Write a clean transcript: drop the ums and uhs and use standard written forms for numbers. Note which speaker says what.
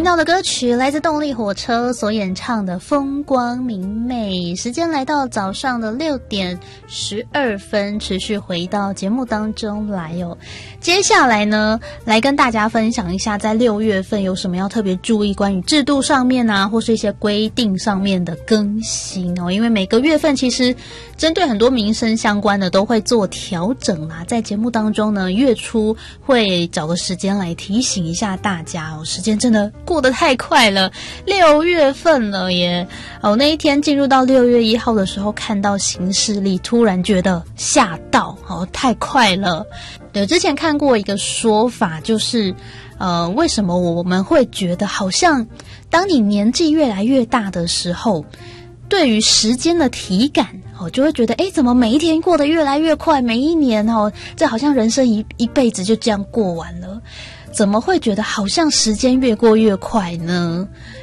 Speaker 1: 听到的歌曲来自动力火车所演唱的《风光明媚》，时间来到早上的6点12分，持续回到节目当中来哦。接下来呢，来跟大家分享一下，在6月份有什么要特别注意关于制度上面啊，或是一些规定上面的更新哦。因为每个月份其实针对很多民生相关的都会做调整啦，在节目当中呢，月初会找个时间来提醒一下大家哦。时间真的过得太快了，6月份了耶！那一天进入到6月1号的时候，看到行事历，突然觉得吓到太快了。对，之前看过一个说法，就是为什么我们会觉得好像当你年纪越来越大的时候，对于时间的体感就会觉得怎么每一天过得越来越快，每一年这好像人生一辈子就这样过完了，怎么会觉得好像时间越过越快呢？